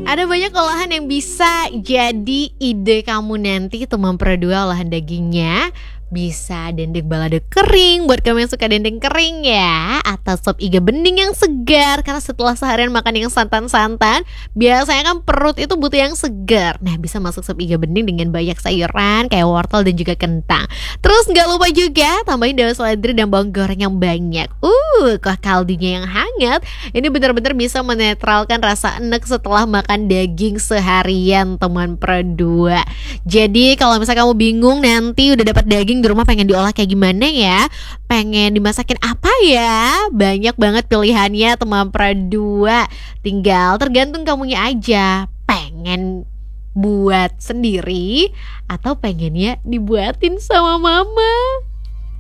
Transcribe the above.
Ada banyak olahan yang bisa jadi ide kamu nanti teman perdua. Olahan dagingnya bisa dendeng balado kering buat kamu yang suka dendeng kering ya, atau sop iga bening yang segar. Karena setelah seharian makan yang santan-santan, biasanya kan perut itu butuh yang segar. Nah, bisa masuk sop iga bening dengan banyak sayuran kayak wortel dan juga kentang. Terus nggak lupa juga tambahin daun seledri dan bawang goreng yang banyak. Kok kaldunya yang hangat. Ini benar-benar bisa menetralkan rasa enek setelah makan daging seharian teman perdua. Jadi kalau misalnya kamu bingung nanti udah dapat daging di rumah pengen diolah kayak gimana ya, pengen dimasakin apa ya, banyak banget pilihannya teman perdua. Tinggal tergantung kamunya aja, pengen buat sendiri atau pengennya dibuatin sama mama.